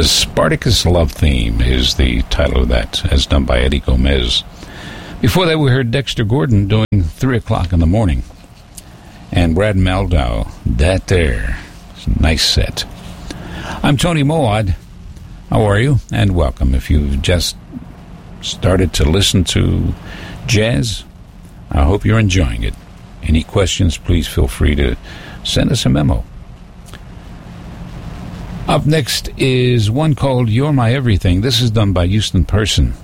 The Spartacus Love Theme is the title of that, as done by Eddie Gomez. Before that, we heard Dexter Gordon doing 3 o'clock in the morning. And Brad Mehldau, That There. Nice set. I'm Tony Moad. How are you? And welcome. If you've just started to listen to jazz, I hope you're enjoying it. Any questions, please feel free to send us a memo. Up next is one called You're My Everything. This is done by Houston Person.